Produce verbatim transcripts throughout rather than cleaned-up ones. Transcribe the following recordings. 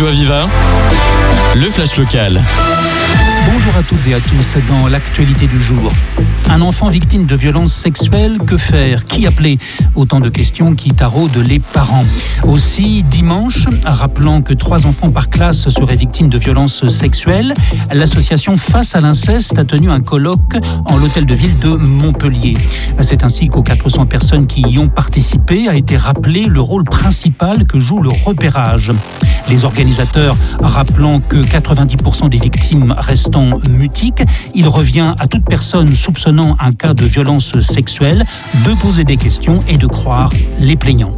Radio Aviva, le flash local. Bonjour à toutes et à tous. Dans l'actualité du jour, un enfant victime de violences sexuelles, que faire? Qui appeler? Autant de questions qui taraudent les parents. Aussi, dimanche, rappelant que trois enfants par classe seraient victimes de violences sexuelles, l'association Face à l'inceste a tenu un colloque en l'hôtel de ville de Montpellier. C'est ainsi qu'aux quatre cents personnes qui y ont participé a été rappelé le rôle principal que joue le repérage. Les organisateurs rappelant que quatre-vingt-dix pour cent des victimes restant mutiques, il revient à toute personne soupçonnant un cas de violence sexuelle de poser des questions et de croire les plaignants.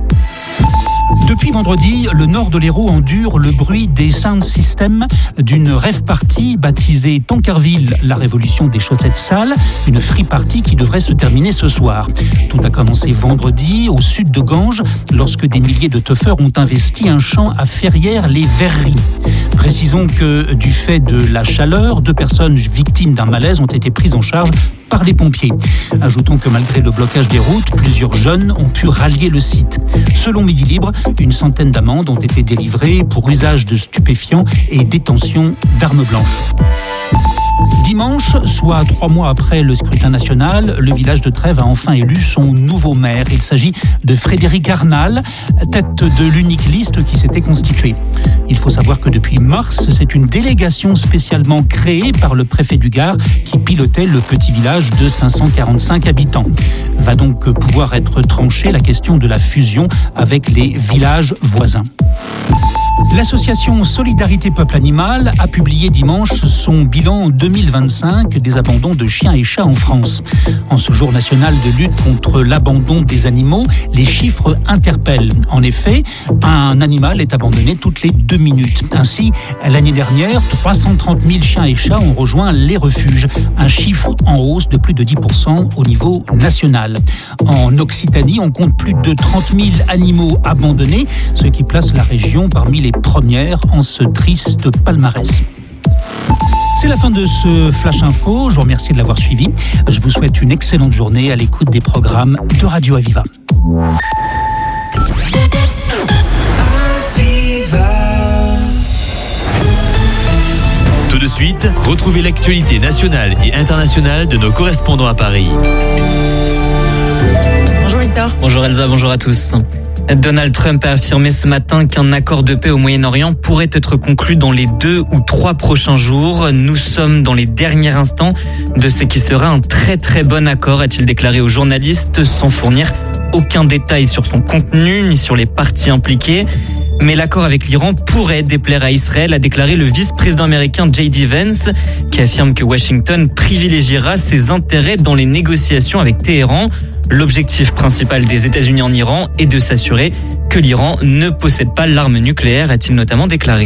Depuis vendredi, le nord de l'Hérault endure le bruit des sound systems d'une rave party baptisée Tancarville, la révolution des chaussettes sales, une free party qui devrait se terminer ce soir. Tout a commencé vendredi au sud de Ganges, lorsque des milliers de teufeurs ont investi un champ à Ferrières-les-Verreries. Précisons que du fait de la chaleur, deux personnes victimes d'un malaise ont été prises en charge par les pompiers. Ajoutons que malgré le blocage des routes, plusieurs jeunes ont pu rallier le site. Selon Midi Libre, une centaine d'amendes ont été délivrées pour usage de stupéfiants et détention d'armes blanches. Dimanche, soit trois mois après le scrutin national, le village de Trèves a enfin élu son nouveau maire. Il s'agit de Frédéric Arnal, tête de l'unique liste qui s'était constituée. Il faut savoir que depuis mars, c'est une délégation spécialement créée par le préfet du Gard qui pilotait le petit village de cinq cent quarante-cinq habitants. Va donc pouvoir être tranchée la question de la fusion avec les villages voisins. L'association Solidarité Peuple Animal a publié dimanche son bilan deux mille vingt-cinq des abandons de chiens et chats en France. En ce jour national de lutte contre l'abandon des animaux, les chiffres interpellent. En effet, un animal est abandonné toutes les deux minutes. Ainsi, l'année dernière, trois cent trente mille chiens et chats ont rejoint les refuges, un chiffre en hausse de plus de dix pour cent au niveau national. En Occitanie, on compte plus de trente mille animaux abandonnés, ce qui place la région parmi les premières en ce triste palmarès. C'est la fin de ce Flash Info. Je vous remercie de l'avoir suivi. Je vous souhaite une excellente journée à l'écoute des programmes de Radio Aviva. Tout de suite, retrouvez l'actualité nationale et internationale de nos correspondants à Paris. Bonjour Victor. Bonjour Elsa, bonjour à tous. Donald Trump a affirmé ce matin qu'un accord de paix au Moyen-Orient pourrait être conclu dans les deux ou trois prochains jours. Nous sommes dans les derniers instants de ce qui sera un très très bon accord, a-t-il déclaré aux journalistes, sans fournir aucun détail sur son contenu ni sur les parties impliquées. Mais l'accord avec l'Iran pourrait déplaire à Israël, a déclaré le vice-président américain J D Vance, qui affirme que Washington privilégiera ses intérêts dans les négociations avec Téhéran. L'objectif principal des États-Unis en Iran est de s'assurer que l'Iran ne possède pas l'arme nucléaire, a-t-il notamment déclaré.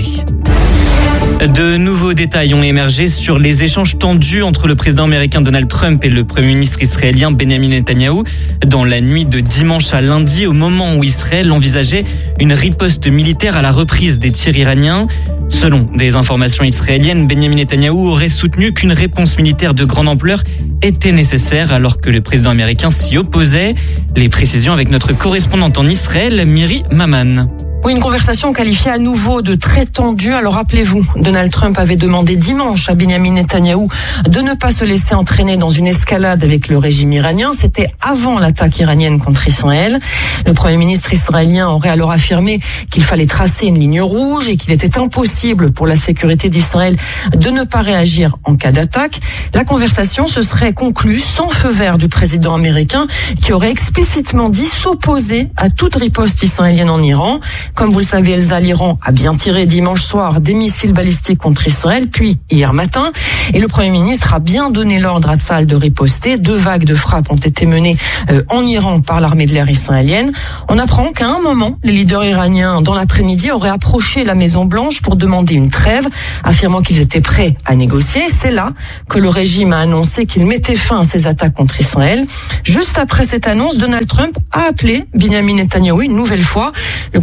De nouveaux détails ont émergé sur les échanges tendus entre le président américain Donald Trump et le premier ministre israélien Benjamin Netanyahou dans la nuit de dimanche à lundi, au moment où Israël envisageait une riposte militaire à la reprise des tirs iraniens. Selon des informations israéliennes, Benjamin Netanyahou aurait soutenu qu'une réponse militaire de grande ampleur était nécessaire alors que le président américain s'y opposait. Les précisions avec notre correspondante en Israël, Miri Maman. Oui, une conversation qualifiée à nouveau de très tendue. Alors rappelez-vous, Donald Trump avait demandé dimanche à Benjamin Netanyahou de ne pas se laisser entraîner dans une escalade avec le régime iranien. C'était avant l'attaque iranienne contre Israël. Le Premier ministre israélien aurait alors affirmé qu'il fallait tracer une ligne rouge et qu'il était impossible pour la sécurité d'Israël de ne pas réagir en cas d'attaque. La conversation se serait conclue sans feu vert du président américain qui aurait explicitement dit s'opposer à toute riposte israélienne en Iran. Comme vous le savez, Elsa, l'Iran a bien tiré dimanche soir des missiles balistiques contre Israël, puis hier matin. Et le Premier ministre a bien donné l'ordre à Tsahal de riposter. Deux vagues de frappes ont été menées euh, en Iran par l'armée de l'air israélienne. On apprend qu'à un moment, les leaders iraniens, dans l'après-midi, auraient approché la Maison-Blanche pour demander une trêve, affirmant qu'ils étaient prêts à négocier. C'est là que le régime a annoncé qu'il mettait fin à ses attaques contre Israël. Juste après cette annonce, Donald Trump a appelé Benjamin Netanyahou une nouvelle fois. Le Premier ministre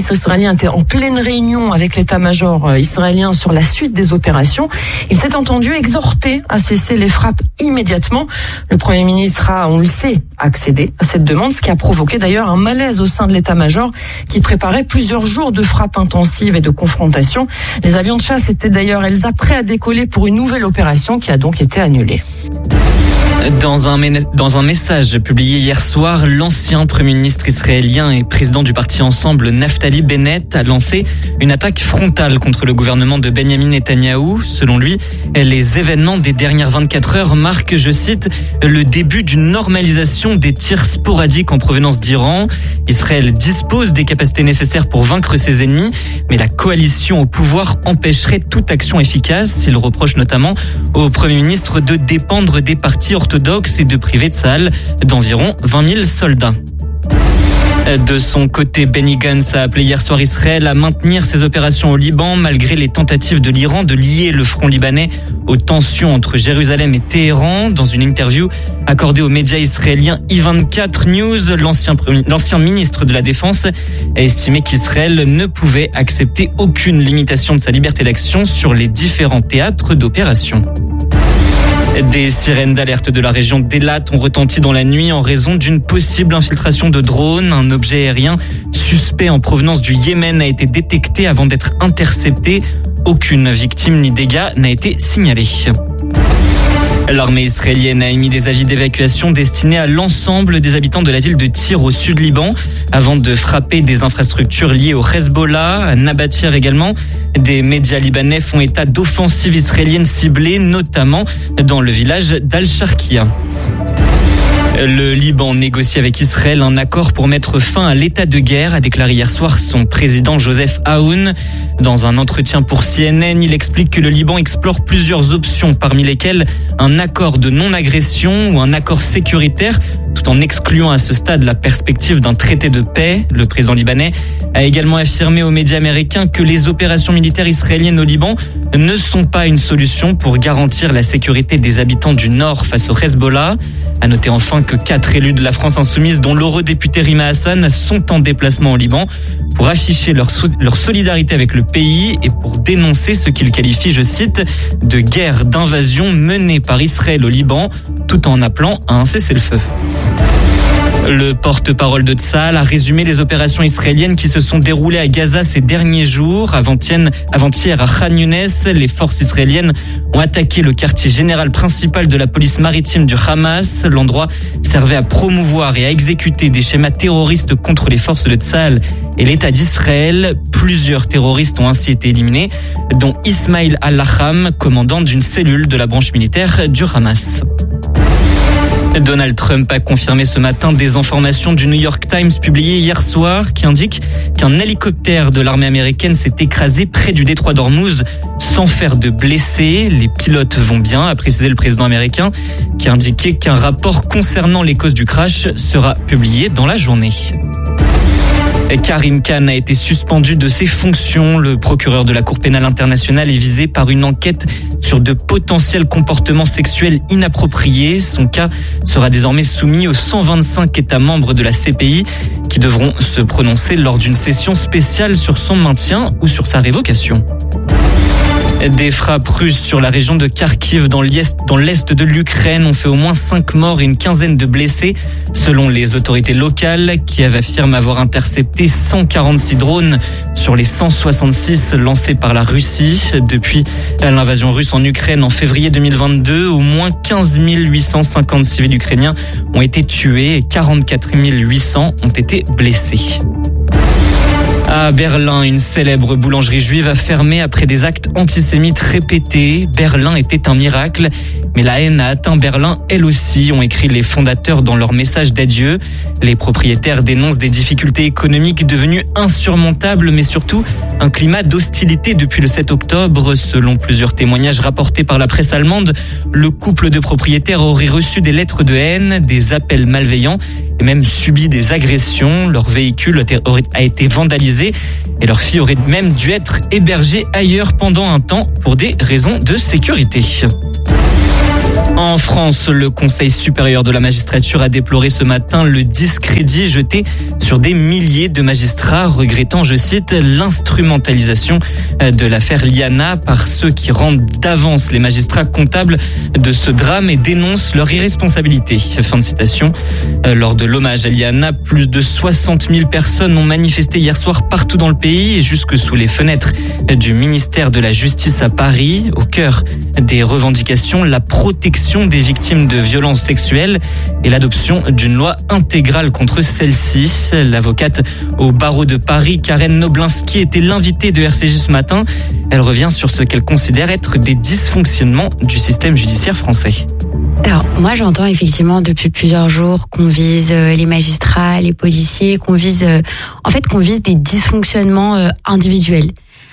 ministre israélien était en pleine réunion avec l'état-major israélien sur la suite des opérations. Il s'est entendu exhorter à cesser les frappes immédiatement. Le Premier ministre a, on le sait, accédé à cette demande, ce qui a provoqué d'ailleurs un malaise au sein de l'état-major qui préparait plusieurs jours de frappes intensives et de confrontations. Les avions de chasse étaient d'ailleurs, Elsa, prêts à décoller pour une nouvelle opération qui a donc été annulée. Dans un, dans un message publié hier soir, l'ancien Premier ministre israélien et président du parti Ensemble, Naftali Bennett, a lancé une attaque frontale contre le gouvernement de Benyamin Netanyahou. Selon lui, les événements des dernières vingt-quatre heures marquent, je cite, le début d'une normalisation des tirs sporadiques en provenance d'Iran. Israël dispose des capacités nécessaires pour vaincre ses ennemis, mais la coalition au pouvoir empêcherait toute action efficace. Il reproche notamment au Premier ministre de dépendre des partis orthodoxes et de priver Tsahal d'environ vingt mille soldats. De son côté, Benny Gantz a appelé hier soir Israël à maintenir ses opérations au Liban malgré les tentatives de l'Iran de lier le front libanais aux tensions entre Jérusalem et Téhéran. Dans une interview accordée aux médias israéliens I vingt-quatre News, l'ancien, l'ancien ministre de la Défense a estimé qu'Israël ne pouvait accepter aucune limitation de sa liberté d'action sur les différents théâtres d'opération. Des sirènes d'alerte de la région d'Elat ont retenti dans la nuit en raison d'une possible infiltration de drones. Un objet aérien suspect en provenance du Yémen a été détecté avant d'être intercepté. Aucune victime ni dégâts n'a été signalée. L'armée israélienne a émis des avis d'évacuation destinés à l'ensemble des habitants de la ville de Tyr au sud Liban avant de frapper des infrastructures liées au Hezbollah, à Nabatir également. Des médias libanais font état d'offensives israéliennes ciblées, notamment dans le village d'Al-Sharqiya. Le Liban négocie avec Israël un accord pour mettre fin à l'état de guerre, a déclaré hier soir son président Joseph Aoun. Dans un entretien pour C N N, il explique que le Liban explore plusieurs options, parmi lesquelles un accord de non-agression ou un accord sécuritaire, tout en excluant à ce stade la perspective d'un traité de paix. Le président libanais a également affirmé aux médias américains que les opérations militaires israéliennes au Liban ne sont pas une solution pour garantir la sécurité des habitants du Nord face au Hezbollah. À noter enfin que quatre élus de la France insoumise, dont l'eurodéputé Rima Hassan, sont en déplacement au Liban pour afficher leur, leur solidarité avec le pays et pour dénoncer ce qu'ils qualifient, je cite, de guerre d'invasion menée par Israël au Liban, tout en appelant à un cessez-le-feu. Le porte-parole de Tsahal a résumé les opérations israéliennes qui se sont déroulées à Gaza ces derniers jours. Avant-hier à Khan Younes, les forces israéliennes ont attaqué le quartier général principal de la police maritime du Hamas. L'endroit servait à promouvoir et à exécuter des schémas terroristes contre les forces de Tsahal et l'État d'Israël. Plusieurs terroristes ont ainsi été éliminés, dont Ismail al-Laham, commandant d'une cellule de la branche militaire du Hamas. Donald Trump a confirmé ce matin des informations du New York Times publiées hier soir qui indiquent qu'un hélicoptère de l'armée américaine s'est écrasé près du détroit d'Ormuz sans faire de blessés. Les pilotes vont bien, a précisé le président américain, qui a indiqué qu'un rapport concernant les causes du crash sera publié dans la journée. Karim Khan a été suspendu de ses fonctions. Le procureur de la Cour pénale internationale est visé par une enquête sur de potentiels comportements sexuels inappropriés. Son cas sera désormais soumis aux cent vingt-cinq États membres de la C P I qui devront se prononcer lors d'une session spéciale sur son maintien ou sur sa révocation. Des frappes russes sur la région de Kharkiv dans l'est, dans l'est de l'Ukraine ont fait au moins cinq morts et une quinzaine de blessés. Selon les autorités locales, Kiev affirme avoir intercepté cent quarante-six drones sur les cent soixante-six lancés par la Russie. Depuis l'invasion russe en Ukraine en février deux mille vingt-deux, au moins quinze mille huit cent cinquante civils ukrainiens ont été tués et quarante-quatre mille huit cents ont été blessés. À Berlin, une célèbre boulangerie juive a fermé après des actes antisémites répétés. Berlin était un miracle, mais la haine a atteint Berlin elle aussi, ont écrit les fondateurs dans leur message d'adieu. Les propriétaires dénoncent des difficultés économiques devenues insurmontables, mais surtout un climat d'hostilité depuis le sept octobre. Selon plusieurs témoignages rapportés par la presse allemande, le couple de propriétaires aurait reçu des lettres de haine, des appels malveillants et même subi des agressions. Leur véhicule a été vandalisé et leur fille aurait même dû être hébergée ailleurs pendant un temps pour des raisons de sécurité. En France, le Conseil supérieur de la magistrature a déploré ce matin le discrédit jeté sur des milliers de magistrats, regrettant, je cite, l'instrumentalisation de l'affaire Liana par ceux qui rendent d'avance les magistrats comptables de ce drame et dénoncent leur irresponsabilité. Fin de citation. Lors de l'hommage à Liana, plus de soixante mille personnes ont manifesté hier soir partout dans le pays et jusque sous les fenêtres du ministère de la Justice à Paris. Au cœur des revendications, la protection des victimes de violences sexuelles et l'adoption d'une loi intégrale contre celle-ci. L'avocate au barreau de Paris, Karen Noblinski, était l'invitée de R C J ce matin. Elle revient sur ce qu'elle considère être des dysfonctionnements du système judiciaire français. Alors, moi, j'entends effectivement depuis plusieurs jours qu'on vise les magistrats, les policiers, qu'on vise, en fait, qu'on vise des dysfonctionnements individuels.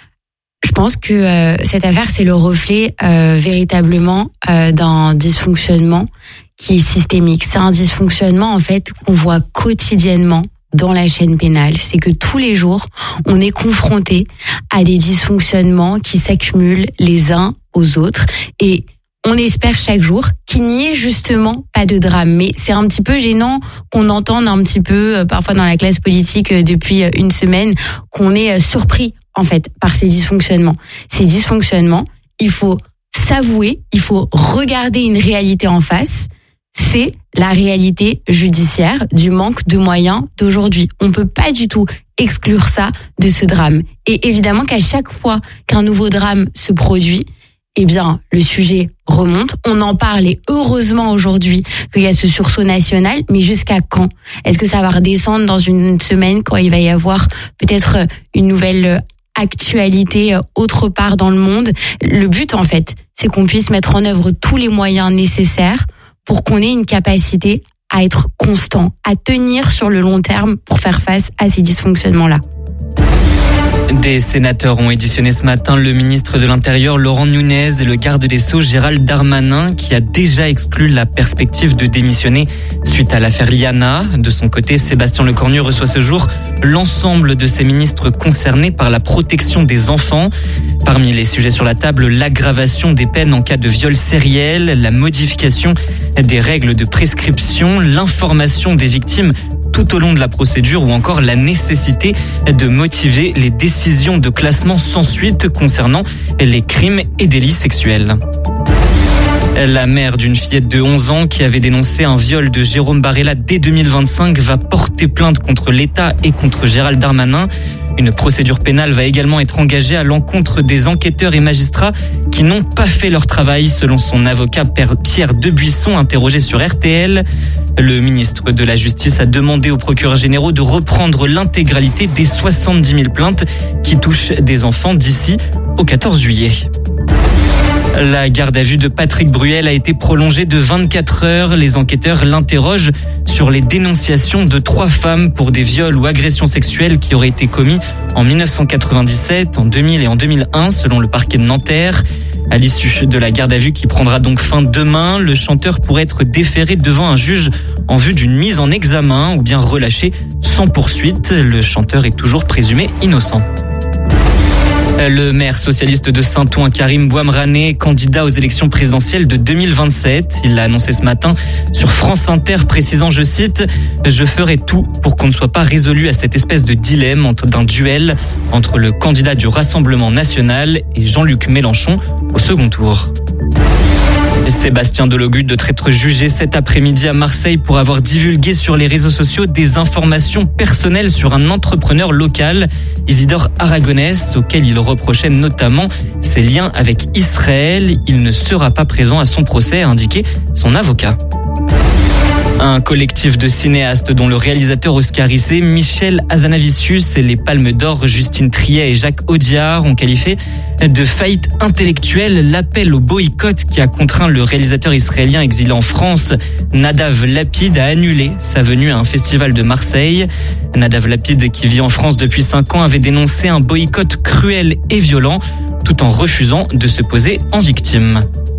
Je pense que euh, cette affaire, c'est le reflet euh, véritablement euh, d'un dysfonctionnement qui est systémique. C'est un dysfonctionnement, en fait, qu'on voit quotidiennement dans la chaîne pénale. C'est que tous les jours, on est confronté à des dysfonctionnements qui s'accumulent les uns aux autres. Et on espère chaque jour qu'il n'y ait justement pas de drame. Mais c'est un petit peu gênant qu'on entende un petit peu, euh, parfois dans la classe politique euh, depuis une semaine, qu'on est euh, surpris en fait, par ces dysfonctionnements. Ces dysfonctionnements, il faut s'avouer, il faut regarder une réalité en face. C'est la réalité judiciaire du manque de moyens d'aujourd'hui. On ne peut pas du tout exclure ça de ce drame. Et évidemment qu'à chaque fois qu'un nouveau drame se produit, eh bien, le sujet remonte. On en parle et heureusement aujourd'hui qu'il y a ce sursaut national. Mais jusqu'à quand? Est-ce que ça va redescendre dans une semaine quand il va y avoir peut-être une nouvelle actualité autre part dans le monde? Le but, en fait, c'est qu'on puisse mettre en œuvre tous les moyens nécessaires pour qu'on ait une capacité à être constant, à tenir sur le long terme pour faire face à ces dysfonctionnements-là. Des sénateurs ont auditionné ce matin le ministre de l'Intérieur Laurent Nunez et le garde des Sceaux Gérald Darmanin, qui a déjà exclu la perspective de démissionner suite à l'affaire Liana. De son côté, Sébastien Lecornu reçoit ce jour l'ensemble de ses ministres concernés par la protection des enfants. Parmi les sujets sur la table, l'aggravation des peines en cas de viol sériel, la modification des règles de prescription, l'information des victimes tout au long de la procédure ou encore la nécessité de motiver les décisions de classement sans suite concernant les crimes et délits sexuels. La mère d'une fillette de onze ans qui avait dénoncé un viol de Jérôme Barella dès deux mille vingt-cinq va porter plainte contre l'État et contre Gérald Darmanin. Une procédure pénale va également être engagée à l'encontre des enquêteurs et magistrats qui n'ont pas fait leur travail, selon son avocat Pierre Debuisson, interrogé sur R T L. Le ministre de la Justice a demandé aux procureurs généraux de reprendre l'intégralité des soixante-dix mille plaintes qui touchent des enfants d'ici au quatorze juillet. La garde à vue de Patrick Bruel a été prolongée de vingt-quatre heures. Les enquêteurs l'interrogent sur les dénonciations de trois femmes pour des viols ou agressions sexuelles qui auraient été commis en dix-neuf cent quatre-vingt-dix-sept, en deux mille et en deux mille un, selon le parquet de Nanterre. À l'issue de la garde à vue qui prendra donc fin demain, le chanteur pourrait être déféré devant un juge en vue d'une mise en examen ou bien relâché sans poursuite. Le chanteur est toujours présumé innocent. Le maire socialiste de Saint-Ouen, Karim Bouamrané, candidat aux élections présidentielles de deux mille vingt-sept. Il l'a annoncé ce matin sur France Inter, précisant, je cite, « Je ferai tout pour qu'on ne soit pas résolu à cette espèce de dilemme d'un duel entre le candidat du Rassemblement national et Jean-Luc Mélenchon au second tour. » Sébastien Delogut doit être jugé cet après-midi à Marseille pour avoir divulgué sur les réseaux sociaux des informations personnelles sur un entrepreneur local, Isidore Aragonès, auquel il reprochait notamment ses liens avec Israël. Il ne sera pas présent à son procès, a indiqué son avocat. Un collectif de cinéastes dont le réalisateur oscarisé Michel Hazanavicius et les Palmes d'Or Justine Triet et Jacques Audiard ont qualifié de faillite intellectuelle l'appel au boycott qui a contraint le réalisateur israélien exilé en France, Nadav Lapid, à annuler sa venue à un festival de Marseille. Nadav Lapid, qui vit en France depuis cinq ans, avait dénoncé un boycott cruel et violent tout en refusant de se poser en victime.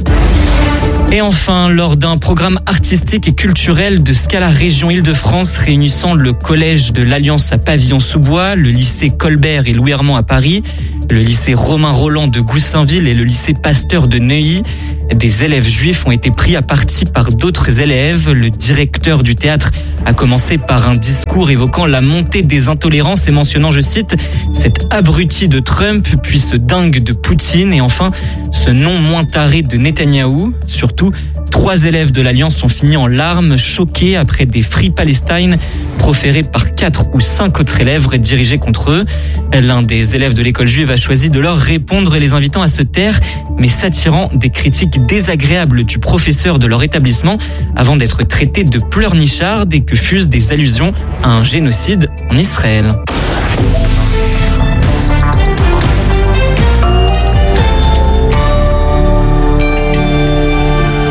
Et enfin, lors d'un programme artistique et culturel de Scala Région Île-de-France réunissant le collège de l'Alliance à Pavillon-sous-Bois, le lycée Colbert et Louis Armand à Paris, le lycée Romain Roland de Goussainville et le lycée Pasteur de Neuilly, Des élèves juifs ont été pris à partie par d'autres élèves. Le directeur du théâtre a commencé par un discours évoquant la montée des intolérances et mentionnant, je cite, « cet abruti de Trump, puis ce dingue de Poutine et enfin ce nom moins taré de Netanyahou ». Surtout, trois élèves de l'Alliance sont finis en larmes, choqués après des Free Palestine proférés par quatre ou cinq autres élèves dirigés contre eux. L'un des élèves de l'école juive a choisi de leur répondre, les invitant à se taire, mais s'attirant des critiques désagréables du professeur de leur établissement avant d'être traité de pleurnichards et que fusent des allusions à un génocide en Israël.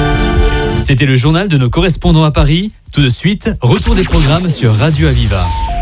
C'était le journal de nos correspondants à Paris. Tout de suite, retour des programmes sur Radio Aviva.